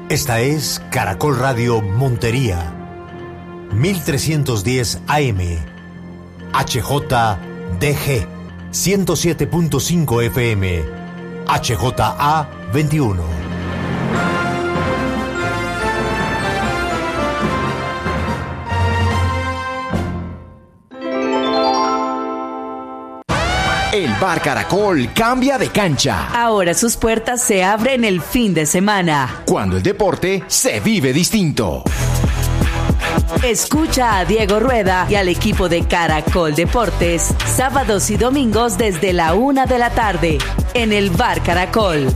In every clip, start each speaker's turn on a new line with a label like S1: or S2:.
S1: Esta es Caracol Radio Montería, 1310 AM, HJDG, 107.5 FM, HJA 21.
S2: El Bar Caracol cambia de cancha.
S3: Ahora sus puertas se abren el fin de semana,
S2: cuando el deporte se vive distinto.
S3: Escucha a Diego Rueda y al equipo de Caracol Deportes sábados y domingos desde la 1 de la tarde en el Bar Caracol.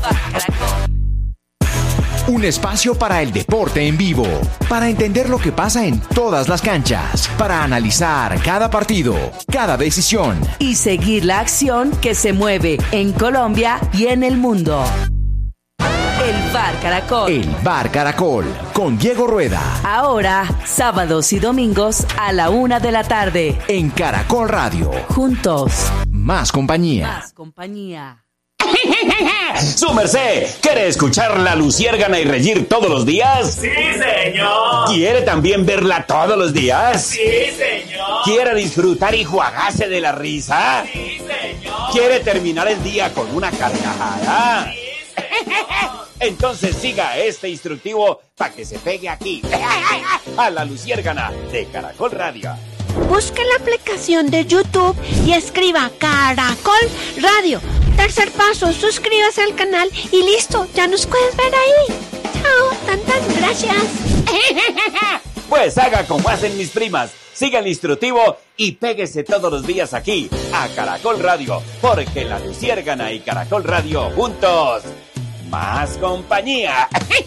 S2: Un espacio para el deporte en vivo, para entender lo que pasa en todas las canchas, para analizar cada partido, cada decisión
S3: y seguir la acción que se mueve en Colombia y en el mundo. El Bar Caracol.
S2: El Bar Caracol, con Diego Rueda.
S3: Ahora, sábados y domingos a la 1 de la tarde.
S2: En Caracol Radio.
S3: Juntos.
S2: Más compañía.
S3: Más compañía.
S4: ¡Su merced! ¿Quiere escuchar La Luciérgana y reír todos los días?
S5: ¡Sí, señor!
S4: ¿Quiere también verla todos los días?
S5: ¡Sí, señor!
S4: ¿Quiere disfrutar y juagarse de la risa?
S5: ¡Sí, señor!
S4: ¿Quiere terminar el día con una carcajada?
S5: ¡Sí, señor!
S4: Entonces siga este instructivo para que se pegue aquí a La Luciérgana de Caracol Radio.
S6: Busque la aplicación de YouTube y escriba Caracol Radio. Tercer paso, suscríbase al canal y listo, ya nos puedes ver ahí. Chao, tantas gracias.
S4: Pues haga como hacen mis primas. Siga el instructivo y péguese todos los días aquí a Caracol Radio, porque La Luciérgana y Caracol Radio juntos, más compañía.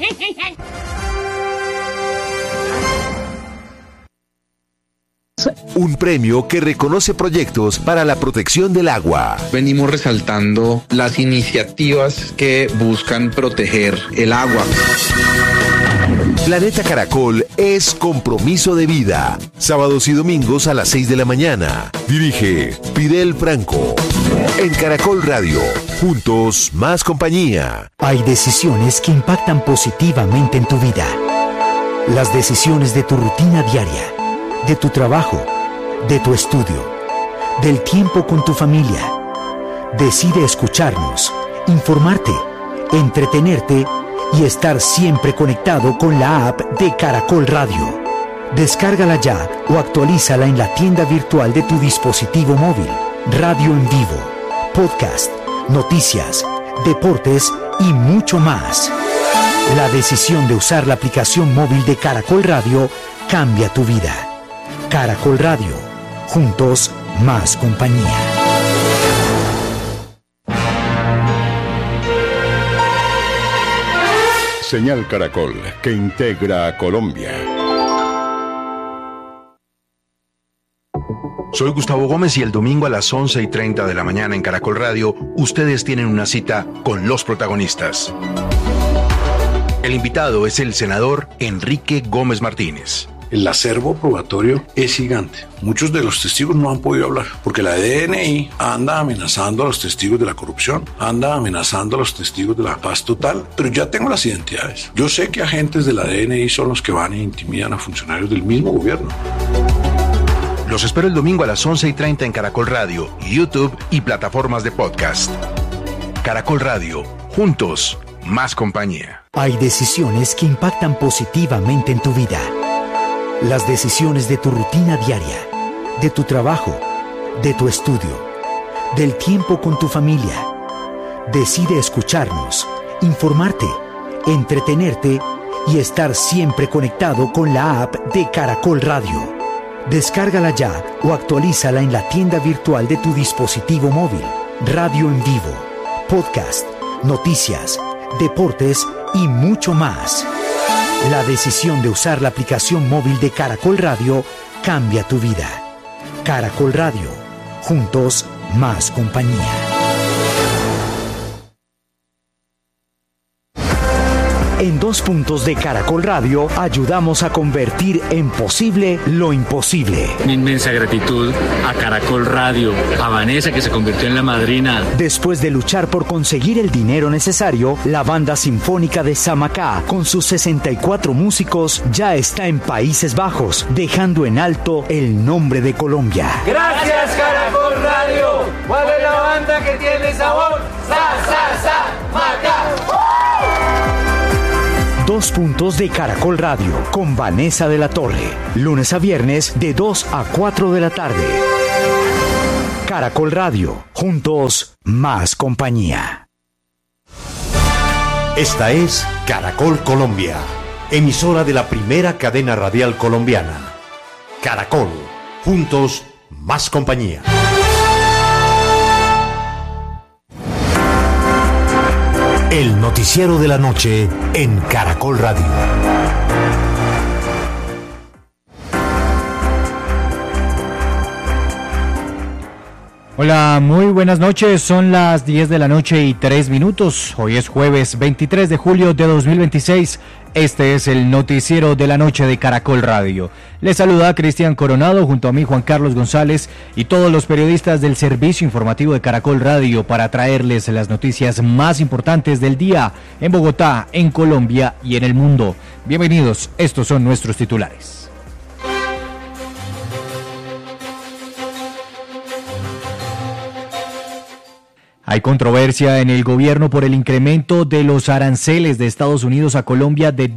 S7: Un premio que reconoce proyectos para la protección del agua.
S8: Venimos resaltando las iniciativas que buscan proteger el agua.
S7: Planeta Caracol es compromiso de vida. Sábados y domingos a las 6 de la mañana. Dirige Fidel Franco. En Caracol Radio. Juntos, más compañía.
S9: Hay decisiones que impactan positivamente en tu vida. Las decisiones de tu rutina diaria, de tu trabajo, de tu estudio, del tiempo con tu familia. Decide escucharnos, informarte, entretenerte y estar siempre conectado con la app de Caracol Radio. Descárgala ya o actualízala en la tienda virtual de tu dispositivo móvil. Radio en vivo, podcast, noticias, deportes y mucho más. La decisión de usar la aplicación móvil de Caracol Radio cambia tu vida. Caracol Radio. Juntos, más compañía.
S10: Señal Caracol, que integra a Colombia.
S11: Soy Gustavo Gómez y el domingo a las 11:30 de la mañana en Caracol Radio, ustedes tienen una cita con los protagonistas. El invitado es el senador Enrique Gómez Martínez.
S12: El acervo probatorio es gigante. Muchos de los testigos no han podido hablar porque la DNI anda amenazando a los testigos de la corrupción, anda amenazando a los testigos de la paz total, pero ya tengo las identidades. Yo sé que agentes de la DNI son los que van e intimidan a funcionarios del mismo gobierno.
S11: Los espero el domingo a las 11:30 en Caracol Radio, YouTube y plataformas de podcast. Caracol Radio, juntos, más compañía.
S9: Hay decisiones que impactan positivamente en tu vida. Las decisiones de tu rutina diaria, de tu trabajo, de tu estudio, del tiempo con tu familia. Decide escucharnos, informarte, entretenerte y estar siempre conectado con la app de Caracol Radio. Descárgala ya o actualízala en la tienda virtual de tu dispositivo móvil. Radio en vivo, podcast, noticias, deportes y mucho más. La decisión de usar la aplicación móvil de Caracol Radio cambia tu vida. Caracol Radio. Juntos, más compañía. En 2 puntos de Caracol Radio ayudamos a convertir en posible lo imposible.
S13: Mi inmensa gratitud a Caracol Radio, a Vanessa que se convirtió en la madrina.
S9: Después de luchar por conseguir el dinero necesario, la Banda Sinfónica de Samacá, con sus 64 músicos, ya está en Países Bajos, dejando en alto el nombre de Colombia.
S5: Gracias, Caracol Radio. ¿Cuál es la banda que tiene sabor? Macá.
S9: 2 puntos de Caracol Radio con Vanessa de la Torre. Lunes a viernes de 2 a 4 de la tarde. Caracol Radio. Juntos, más compañía.
S1: Esta es Caracol Colombia, emisora de la primera cadena radial colombiana. Caracol. Juntos, más compañía. El noticiero de la noche en Caracol Radio.
S14: Hola, muy buenas noches. Son las 10 de la noche y 3 minutos. Hoy es jueves 23 de julio de 2026. Este es el noticiero de la noche de Caracol Radio. Les saluda Cristian Coronado junto a mí Juan Carlos González y todos los periodistas del servicio informativo de Caracol Radio para traerles las noticias más importantes del día en Bogotá, en Colombia y en el mundo. Bienvenidos, estos son nuestros titulares. Hay controversia en el gobierno por el incremento de los aranceles de Estados Unidos a Colombia de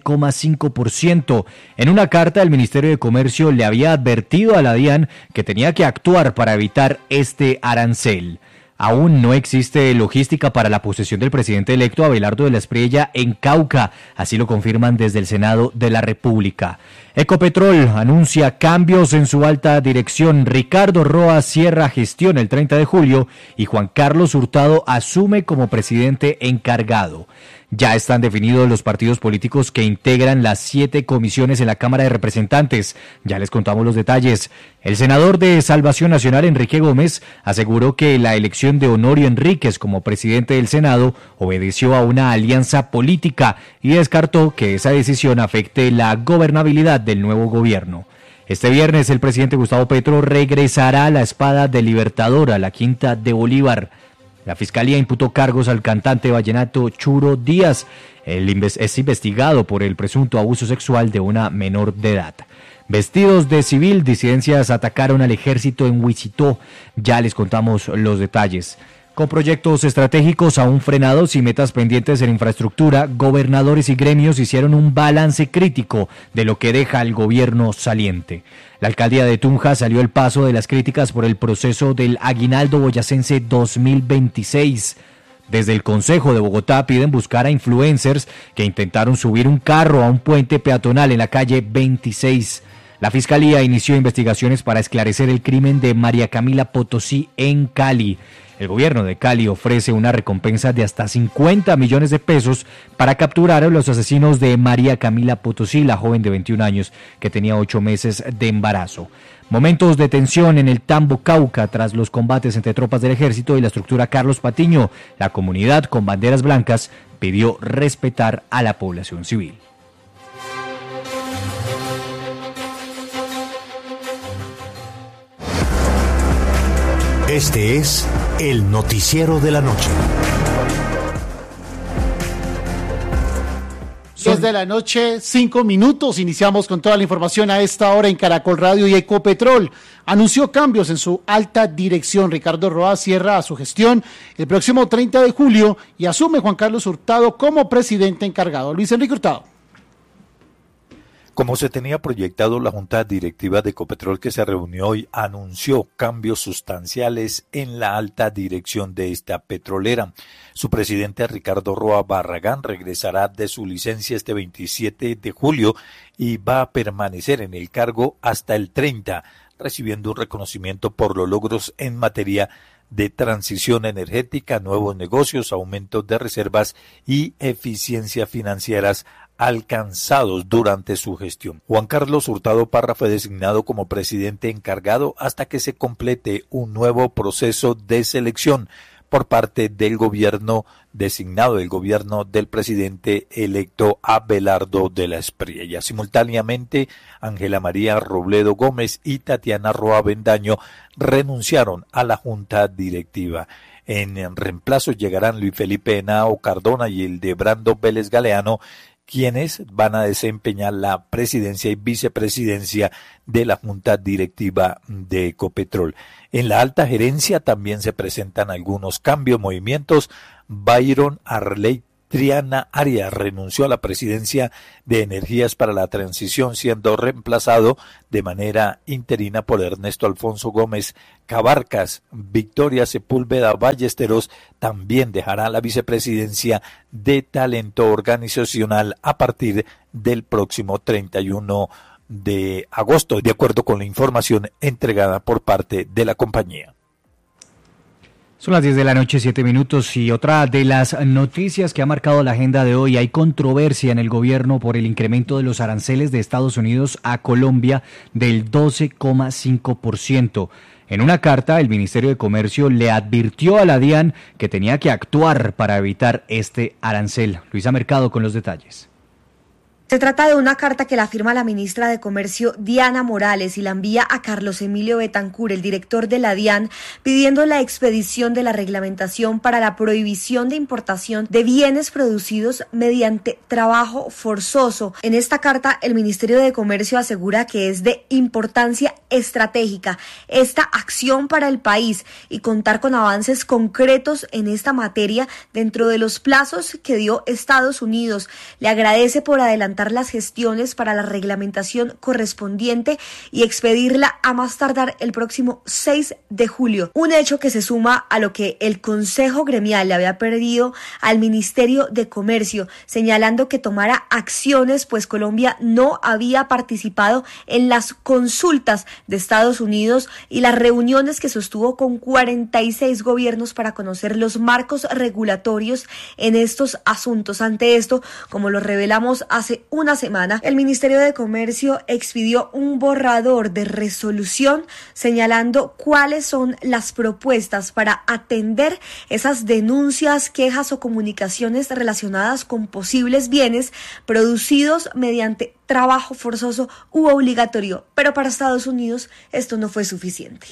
S14: 12,5%. En una carta, el Ministerio de Comercio le había advertido a la DIAN que tenía que actuar para evitar este arancel. Aún no existe logística para la posesión del presidente electo Abelardo de la Espriella en Cauca, así lo confirman desde el Senado de la República. Ecopetrol anuncia cambios en su alta dirección. Ricardo Roa cierra gestión el 30 de julio y Juan Carlos Hurtado asume como presidente encargado. Ya están definidos los partidos políticos que integran las 7 comisiones en la Cámara de Representantes. Ya les contamos los detalles. El senador de Salvación Nacional, Enrique Gómez, aseguró que la elección de Honorio Enríquez como presidente del Senado obedeció a una alianza política y descartó que esa decisión afecte la gobernabilidad del nuevo gobierno. Este viernes el presidente Gustavo Petro regresará a la Espada del Libertador, a la Quinta de Bolívar. La Fiscalía imputó cargos al cantante vallenato Churo Díaz. Él es investigado por el presunto abuso sexual de una menor de edad. Vestidos de civil, disidencias atacaron al ejército en Wichita. Ya les contamos los detalles. Con proyectos estratégicos aún frenados y metas pendientes en infraestructura, gobernadores y gremios hicieron un balance crítico de lo que deja el gobierno saliente. La alcaldía de Tunja salió al paso de las críticas por el proceso del aguinaldo boyacense 2026. Desde el Consejo de Bogotá piden buscar a influencers que intentaron subir un carro a un puente peatonal en la calle 26. La Fiscalía inició investigaciones para esclarecer el crimen de María Camila Potosí en Cali. El gobierno de Cali ofrece una recompensa de hasta 50 millones de pesos para capturar a los asesinos de María Camila Potosí, la joven de 21 años que tenía 8 meses de embarazo. Momentos de tensión en el Tambo, Cauca, tras los combates entre tropas del ejército y la estructura Carlos Patiño. La comunidad con banderas blancas pidió respetar a la población civil.
S1: Este es el noticiero de la noche.
S15: 10 de la noche, 5 minutos. Iniciamos con toda la información a esta hora en Caracol Radio. Y Ecopetrol anunció cambios en su alta dirección. Ricardo Roa cierra su gestión el próximo 30 de julio y asume Juan Carlos Hurtado como presidente encargado. Luis Enrique Hurtado.
S16: Como se tenía proyectado, la Junta Directiva de Ecopetrol que se reunió hoy anunció cambios sustanciales en la alta dirección de esta petrolera. Su presidente Ricardo Roa Barragán regresará de su licencia este 27 de julio y va a permanecer en el cargo hasta el 30, recibiendo un reconocimiento por los logros en materia de transición energética, nuevos negocios, aumento de reservas y eficiencia financieras alcanzados durante su gestión. Juan Carlos Hurtado Parra fue designado como presidente encargado hasta que se complete un nuevo proceso de selección por parte del gobierno designado, del gobierno del presidente electo Abelardo de la Espriella. Simultáneamente, Ángela María Robledo Gómez y Tatiana Roa Bendaño renunciaron a la junta directiva. En reemplazo llegarán Luis Felipe Henao Cardona y el de Brando Vélez Galeano, quienes van a desempeñar la presidencia y vicepresidencia de la junta directiva de Ecopetrol. En la alta gerencia también se presentan algunos cambios, movimientos. Byron Arley Triana Arias renunció a la presidencia de Energías para la Transición, siendo reemplazado de manera interina por Ernesto Alfonso Gómez Cabarcas. Victoria Sepúlveda Ballesteros también dejará la vicepresidencia de Talento Organizacional a partir del próximo 31 de agosto, de acuerdo con la información entregada por parte de la compañía.
S14: Son las 10 de la noche, 7 minutos, y otra de las noticias que ha marcado la agenda de hoy: hay controversia en el gobierno por el incremento de los aranceles de Estados Unidos a Colombia del 12,5%. En una carta, el Ministerio de Comercio le advirtió a la DIAN que tenía que actuar para evitar este arancel. Luisa Mercado con los detalles.
S17: Se trata de una carta que la firma la ministra de Comercio Diana Morales y la envía a Carlos Emilio Betancur, el director de la DIAN, pidiendo la expedición de la reglamentación para la prohibición de importación de bienes producidos mediante trabajo forzoso. En esta carta, el Ministerio de Comercio asegura que es de importancia estratégica esta acción para el país y contar con avances concretos en esta materia dentro de los plazos que dio Estados Unidos. Le agradece por adelantar las gestiones para la reglamentación correspondiente y expedirla a más tardar el próximo 6 de julio. Un hecho que se suma a lo que el Consejo Gremial le había pedido al Ministerio de Comercio, señalando que tomara acciones, pues Colombia no había participado en las consultas de Estados Unidos y las reuniones que sostuvo con 46 gobiernos para conocer los marcos regulatorios en estos asuntos. Ante esto, como lo revelamos hace una semana, el Ministerio de Comercio expidió un borrador de resolución señalando cuáles son las propuestas para atender esas denuncias, quejas o comunicaciones relacionadas con posibles bienes producidos mediante trabajo forzoso u obligatorio. Pero para Estados Unidos esto no fue suficiente.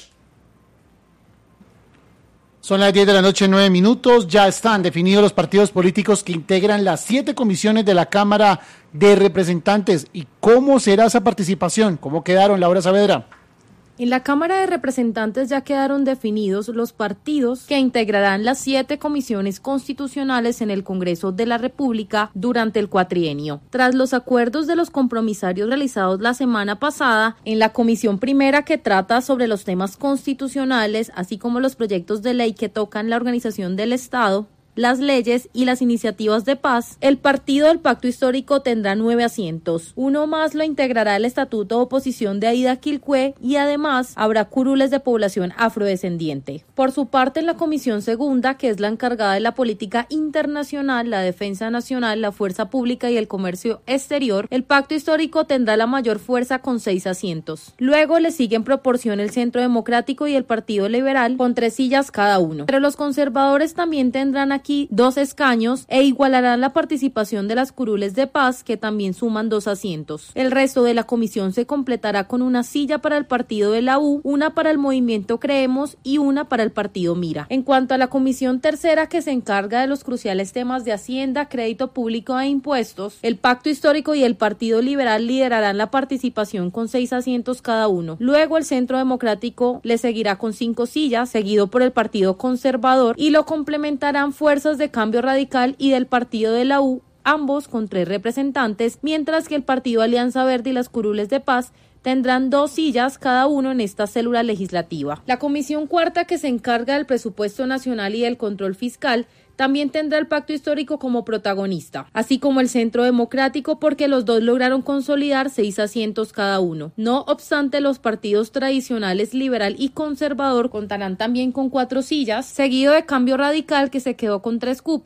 S15: Son las 10 de la noche, 9 minutos. Ya están definidos los partidos políticos que integran las 7 comisiones de la Cámara de Representantes. ¿Y cómo será esa participación? ¿Cómo quedaron, Laura Saavedra?
S18: En la Cámara de Representantes ya quedaron definidos los partidos que integrarán las 7 comisiones constitucionales en el Congreso de la República durante el cuatrienio. Tras los acuerdos de los compromisarios realizados la semana pasada, en la comisión primera, que trata sobre los temas constitucionales, así como los proyectos de ley que tocan la organización del Estado, las leyes y las iniciativas de paz, el partido del Pacto Histórico tendrá 9 asientos. Uno más lo integrará el Estatuto de Oposición de Aida Quilcué y además habrá curules de población afrodescendiente. Por su parte, en la Comisión Segunda, que es la encargada de la política internacional, la defensa nacional, la fuerza pública y el comercio exterior, el Pacto Histórico tendrá la mayor fuerza con 6 asientos. Luego le sigue en proporción el Centro Democrático y el Partido Liberal con 3 sillas cada uno. Pero los conservadores también tendrán aquí 2 escaños e igualarán la participación de las curules de paz, que también suman 2 asientos. El resto de la comisión se completará con una silla para el partido de la U, una para el movimiento Creemos y una para el partido Mira. En cuanto a la comisión tercera, que se encarga de los cruciales temas de Hacienda, crédito público e impuestos, el Pacto Histórico y el Partido Liberal liderarán la participación con 6 asientos cada uno. Luego el Centro Democrático le seguirá con 5 sillas, seguido por el Partido Conservador, y lo complementarán Fuerzas de Cambio Radical y del Partido de la U, ambos con 3 representantes, mientras que el Partido Alianza Verde y las curules de paz tendrán 2 sillas cada uno en esta célula legislativa. La comisión cuarta, que se encarga del presupuesto nacional y del control fiscal, también tendrá el Pacto Histórico como protagonista, así como el Centro Democrático, porque los dos lograron consolidar 6 asientos cada uno. No obstante, los partidos tradicionales Liberal y Conservador contarán también con 4 sillas, seguido de Cambio Radical, que se quedó con 3 cupos,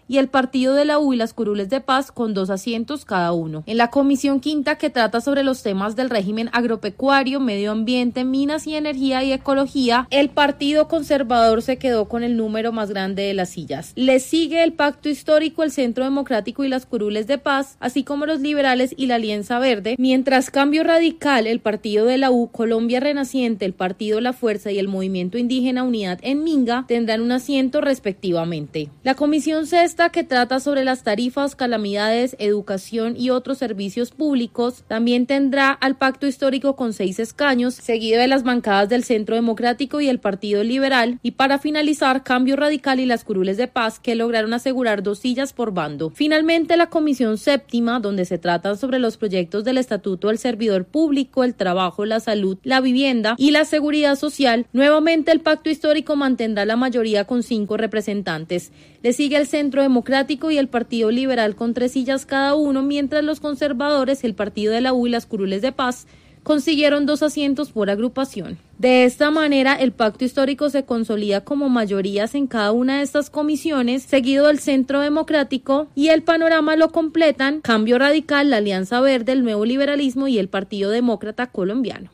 S18: y el partido de la U y las Curules de Paz con 2 asientos cada uno. En la comisión quinta, que trata sobre los temas del régimen agropecuario, medio ambiente, minas y energía y ecología, el Partido Conservador se quedó con el número más grande de las sillas. Le sigue el Pacto Histórico, el Centro Democrático y las Curules de Paz, así como los liberales y la Alianza Verde, mientras Cambio Radical, el partido de la U, Colombia Renaciente, el partido La Fuerza y el Movimiento Indígena Unidad en Minga tendrán un asiento respectivamente. La comisión sexta, que trata sobre las tarifas, calamidades, educación y otros servicios públicos, también tendrá al Pacto Histórico con 6 escaños, seguido de las bancadas del Centro Democrático y el Partido Liberal, y para finalizar, Cambio Radical y las Curules de Paz, que lograron asegurar 2 sillas por bando. Finalmente, la comisión séptima, donde se trata sobre los proyectos del Estatuto del Servidor Público, el trabajo, la salud, la vivienda y la seguridad social, nuevamente el Pacto Histórico mantendrá la mayoría con 5 representantes. Le sigue el Centro Democrático y el Partido Liberal con 3 sillas cada uno, mientras los conservadores, el Partido de la U y las Curules de Paz consiguieron 2 asientos por agrupación. De esta manera, el Pacto Histórico se consolida como mayorías en cada una de estas comisiones, seguido del Centro Democrático, y el panorama lo completan Cambio Radical, la Alianza Verde, el Nuevo Liberalismo y el Partido Demócrata Colombiano.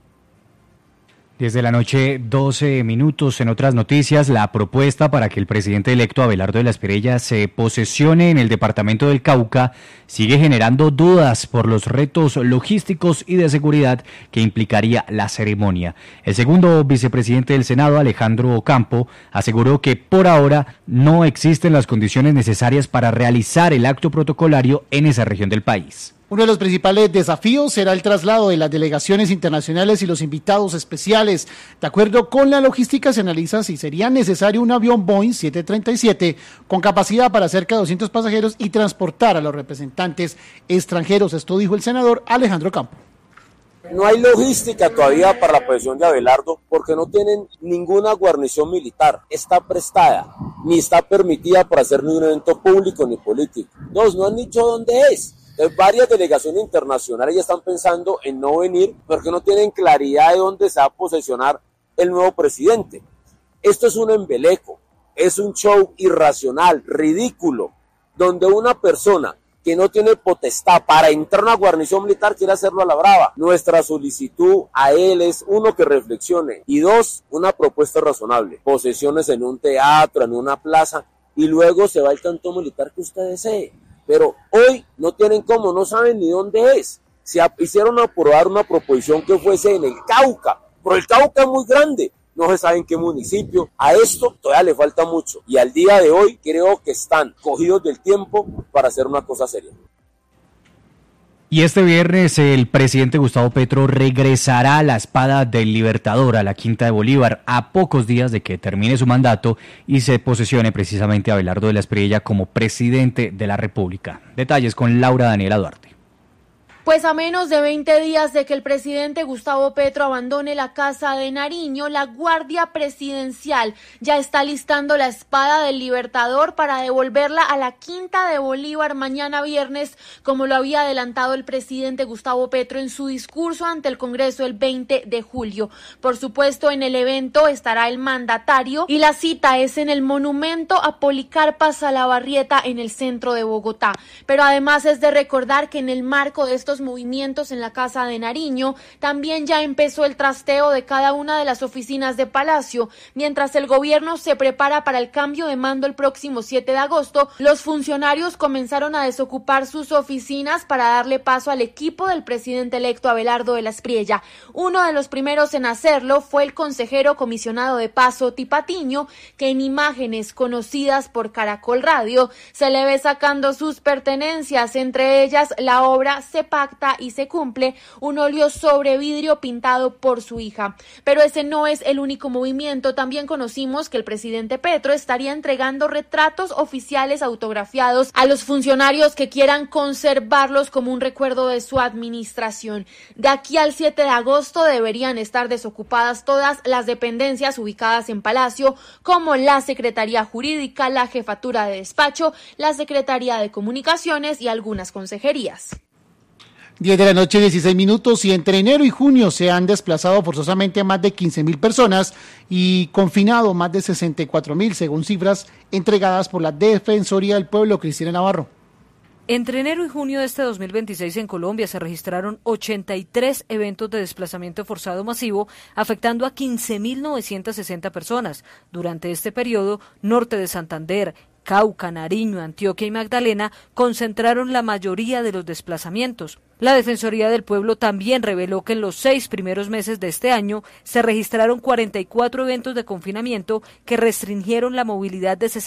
S14: Desde la noche, 12 minutos. En otras noticias, la propuesta para que el presidente electo Abelardo de la Espriella se posesione en el departamento del Cauca sigue generando dudas por los retos logísticos y de seguridad que implicaría la ceremonia. El segundo vicepresidente del Senado, Alejandro Campo, aseguró que por ahora no existen las condiciones necesarias para realizar el acto protocolario en esa región del país.
S15: Uno de los principales desafíos será el traslado de las delegaciones internacionales y los invitados especiales. De acuerdo con la logística, se analiza si sería necesario un avión Boeing 737 con capacidad para cerca de 200 pasajeros y transportar a los representantes extranjeros. Esto dijo el senador Alejandro Campo.
S19: No hay logística todavía para la posesión de Abelardo porque no tienen ninguna guarnición militar. Está prestada, ni está permitida para hacer ni un evento público ni político. No han dicho dónde es. Varias delegaciones internacionales ya están pensando en no venir porque no tienen claridad de dónde se va a posesionar el nuevo presidente. Esto es un embeleco, es un show irracional, ridículo, donde una persona que no tiene potestad para entrar a una guarnición militar quiere hacerlo a la brava. Nuestra solicitud a él es, 1, que reflexione, y 2, una propuesta razonable. Posesiones en un teatro, en una plaza, y luego se va el tanto militar que usted desee. Pero hoy no tienen cómo, no saben ni dónde es. Se hicieron aprobar una proposición que fuese en el Cauca, pero el Cauca es muy grande, no se sabe en qué municipio. A esto todavía le falta mucho y al día de hoy creo que están cogidos del tiempo para hacer una cosa seria.
S14: Y este viernes el presidente Gustavo Petro regresará a la Espada del Libertador, a la Quinta de Bolívar, a pocos días de que termine su mandato y se posesione precisamente Abelardo de la Espriella como presidente de la República. Detalles con Laura Daniela Duarte.
S18: Pues a menos de 20 días de que el presidente Gustavo Petro abandone la Casa de Nariño, la Guardia Presidencial ya está listando la Espada del Libertador para devolverla a la Quinta de Bolívar mañana viernes, como lo había adelantado el presidente Gustavo Petro en su discurso ante el Congreso el 20 de julio. Por supuesto, en el evento estará el mandatario y la cita es en el monumento a Policarpa Salabarrieta en el centro de Bogotá. Pero además es de recordar que en el marco de estos movimientos en la Casa de Nariño, también ya empezó el trasteo de cada una de las oficinas de Palacio. Mientras el gobierno se prepara para el cambio de mando el próximo 7 de agosto, los funcionarios comenzaron a desocupar sus oficinas para darle paso al equipo del presidente electo Abelardo de la Espriella. Uno de los primeros en hacerlo fue el consejero comisionado de Paso Tipatiño, que en imágenes conocidas por Caracol Radio se le ve sacando sus pertenencias, entre ellas la obra Se Pacta y se cumple, un óleo sobre vidrio pintado por su hija. Pero ese no es el único movimiento. También conocimos que el presidente Petro estaría entregando retratos oficiales autografiados a los funcionarios que quieran conservarlos como un recuerdo de su administración. De aquí al 7 de agosto deberían estar desocupadas todas las dependencias ubicadas en Palacio, como la Secretaría Jurídica, la Jefatura de Despacho, la Secretaría de Comunicaciones y algunas consejerías.
S15: 10 de la noche, 16 minutos, y entre enero y junio se han desplazado forzosamente a más de 15.000 personas y confinado más de 64.000, según cifras entregadas por la Defensoría del Pueblo. Cristina Navarro.
S20: Entre enero y junio de este 2026 en Colombia se registraron 83 eventos de desplazamiento forzado masivo, afectando a 15.960 personas. Durante este periodo, norte de Santander, Cauca, Nariño, Antioquia y Magdalena concentraron la mayoría de los desplazamientos. La Defensoría del Pueblo también reveló que en los 6 primeros meses de este año se registraron 44 eventos de confinamiento que restringieron la movilidad de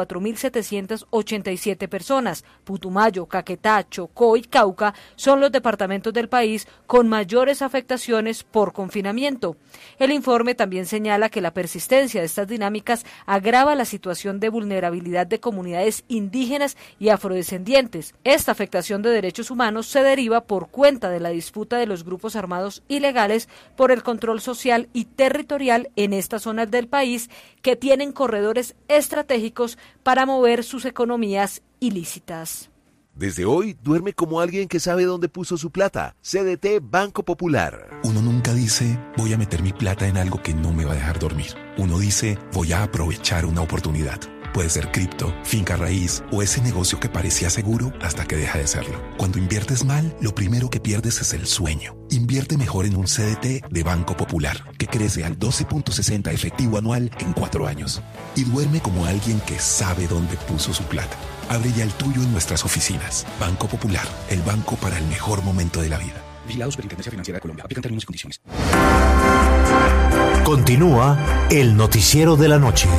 S20: 64.787 personas. Putumayo, Caquetá, Chocó y Cauca son los departamentos del país con mayores afectaciones por confinamiento. El informe también señala que la persistencia de estas dinámicas agrava la situación de vulnerabilidad de comunidades indígenas y afrodescendientes. Esta afectación de derechos humanos se deriva por cuenta de la disputa de los grupos armados ilegales por el control social y territorial en estas zonas del país que tienen corredores estratégicos para mover sus economías ilícitas.
S7: Desde hoy, duerme como alguien que sabe dónde puso su plata. CDT Banco Popular.
S21: Uno nunca dice, voy a meter mi plata en algo que no me va a dejar dormir. Uno dice, voy a aprovechar una oportunidad. Puede ser cripto, finca raíz o ese negocio que parecía seguro hasta que deja de serlo. Cuando inviertes mal, lo primero que pierdes es el sueño. Invierte mejor en un CDT de Banco Popular, que crece al 12.60 efectivo anual en 4 años. Y duerme como alguien que sabe dónde puso su plata. Abre ya el tuyo en nuestras oficinas. Banco Popular, el banco para el mejor momento de la vida.
S22: Vigilado Superintendencia Financiera de Colombia. Aplican términos y condiciones.
S1: Continúa el noticiero de la noche.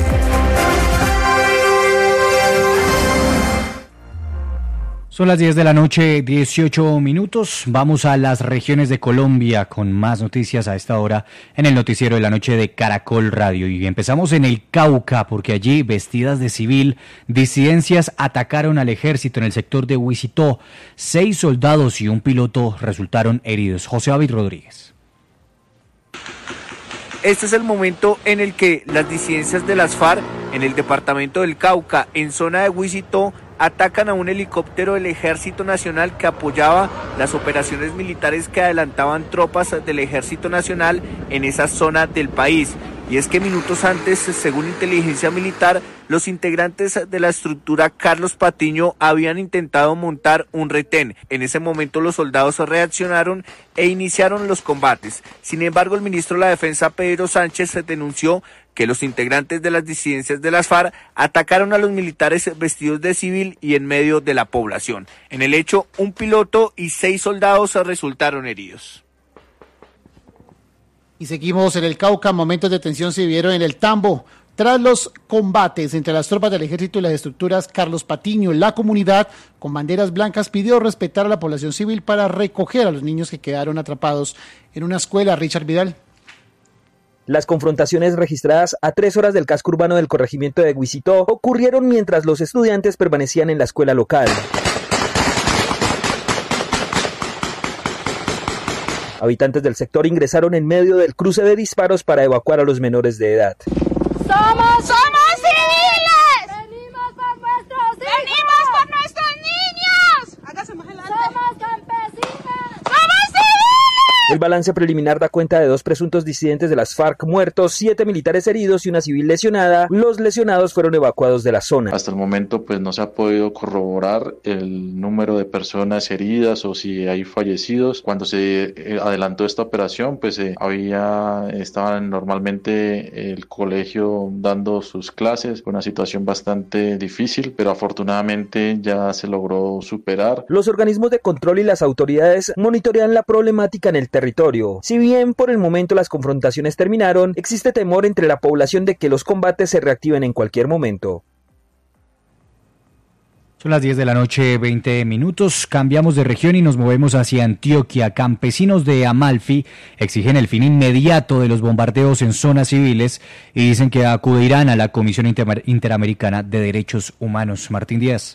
S14: Son las 10 de la noche, 18 minutos. Vamos a las regiones de Colombia con más noticias a esta hora en el noticiero de la noche de Caracol Radio. Y empezamos en el Cauca, porque allí, vestidas de civil, disidencias atacaron al ejército en el sector de Huizitó. 6 soldados y un piloto resultaron heridos. José David Rodríguez.
S23: Este es el momento en el que las disidencias de las FARC en el departamento del Cauca, en zona de Huizitó, atacan a un helicóptero del Ejército Nacional que apoyaba las operaciones militares que adelantaban tropas del Ejército Nacional en esa zona del país. Y es que minutos antes, según inteligencia militar, los integrantes de la estructura Carlos Patiño habían intentado montar un retén. En ese momento los soldados reaccionaron e iniciaron los combates. Sin embargo, el ministro de la Defensa, Pedro Sánchez, denunció que los integrantes de las disidencias de las FARC atacaron a los militares vestidos de civil y en medio de la población. En el hecho, un piloto y 6 soldados resultaron heridos.
S15: Y seguimos en el Cauca. Momentos de tensión se vivieron en el Tambo. Tras los combates entre las tropas del ejército y las estructuras Carlos Patiño, la comunidad con banderas blancas pidió respetar a la población civil para recoger a los niños que quedaron atrapados en una escuela. Richard Vidal.
S24: Las confrontaciones registradas a 3 horas del casco urbano del corregimiento de Huizitó ocurrieron mientras los estudiantes permanecían en la escuela local. Habitantes del sector ingresaron en medio del cruce de disparos para evacuar a los menores de edad.
S25: ¡Somos civiles! ¡Venimos por nuestros niños! ¡Hágase más adelante! ¡Somos campesinos! ¡Somos civiles!
S24: El balance preliminar da cuenta de 2 presuntos disidentes de las FARC muertos, 7 militares heridos y una civil lesionada. Los lesionados fueron evacuados de la zona.
S26: Hasta el momento pues no se ha podido corroborar el número de personas heridas o si hay fallecidos. Cuando se adelantó esta operación pues estaban normalmente el colegio dando sus clases, una situación bastante difícil, pero afortunadamente ya se logró superar.
S24: Los organismos de control y las autoridades monitorean la problemática en el territorio. Si bien por el momento las confrontaciones terminaron, existe temor entre la población de que los combates se reactiven en cualquier momento.
S14: Son las 10 de la noche, 20 minutos. Cambiamos de región y nos movemos hacia Antioquia. Campesinos de Amalfi exigen el fin inmediato de los bombardeos en zonas civiles y dicen que acudirán a la Comisión Interamericana de Derechos Humanos. Martín Díaz.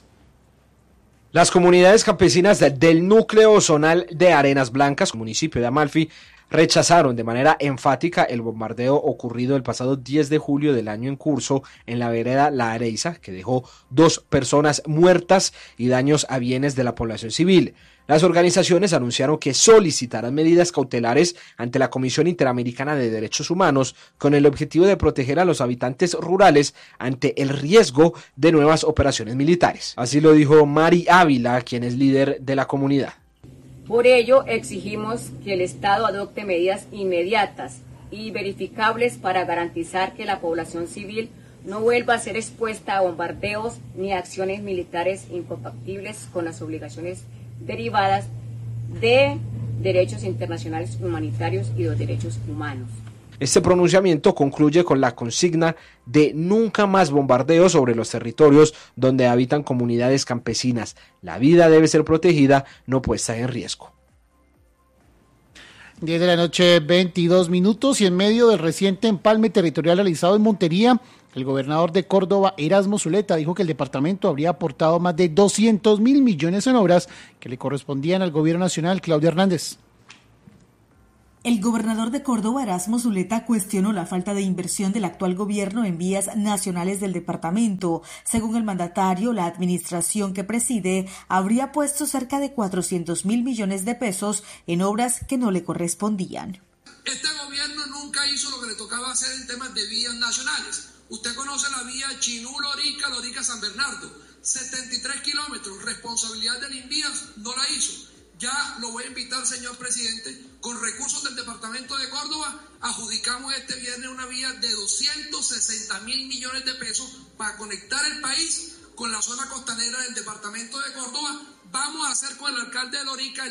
S27: Las comunidades campesinas del núcleo zonal de Arenas Blancas, municipio de Amalfi,
S2: rechazaron de manera enfática el bombardeo ocurrido el pasado 10 de julio del año en curso en la vereda La Areiza, que dejó 2 personas muertas y daños a bienes de la población civil. Las organizaciones anunciaron que solicitarán medidas cautelares ante la Comisión Interamericana de Derechos Humanos con el objetivo de proteger a los habitantes rurales ante el riesgo de nuevas operaciones militares. Así lo dijo Mari Ávila, quien es líder de la comunidad.
S3: Por ello, exigimos que el Estado adopte medidas inmediatas y verificables para garantizar que la población civil no vuelva a ser expuesta a bombardeos ni a acciones militares incompatibles con las obligaciones derivadas de derechos internacionales humanitarios y los derechos humanos.
S2: Este pronunciamiento concluye con la consigna de nunca más bombardeos sobre los territorios donde habitan comunidades campesinas. La vida debe ser protegida, no puesta en riesgo.
S15: 10 de la noche, 22 minutos, y en medio del reciente empalme territorial realizado en Montería, el gobernador de Córdoba, Erasmo Zuleta, dijo que el departamento habría aportado más de 200.000 millones en obras que le correspondían al gobierno nacional. Claudia Hernández.
S4: El gobernador de Córdoba, Erasmo Zuleta, cuestionó la falta de inversión del actual gobierno en vías nacionales del departamento. Según el mandatario, la administración que preside habría puesto cerca de 400.000 millones de pesos en obras que no le correspondían.
S6: Este gobierno nunca hizo lo que le tocaba hacer en temas de vías nacionales. Usted conoce la vía Chinú-Lorica, Lorica-San Bernardo, 73 kilómetros, responsabilidad del INVIAS, no la hizo. Ya lo voy a invitar, señor presidente, con recursos del departamento de Córdoba, adjudicamos este viernes una vía de 260.000 millones de pesos para conectar el país con la zona costanera del departamento de Córdoba. Vamos a hacer con el alcalde de Lorica